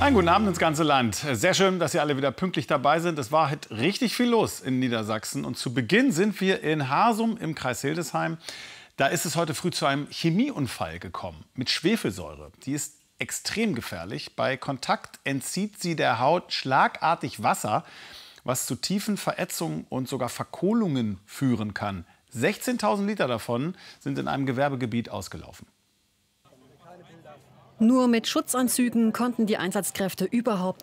Einen guten Abend ins ganze Land. Sehr schön, dass Sie alle wieder pünktlich dabei sind. Es war heute richtig viel los in Niedersachsen. Und zu Beginn sind wir in Harsum im Kreis Hildesheim. Da ist es heute früh zu einem Chemieunfall gekommen mit Schwefelsäure. Die ist extrem gefährlich. Bei Kontakt entzieht sie der Haut schlagartig Wasser, was zu tiefen Verätzungen und sogar Verkohlungen führen kann. 16.000 Liter davon sind in einem Gewerbegebiet ausgelaufen. Nur mit Schutzanzügen konnten die Einsatzkräfte überhaupt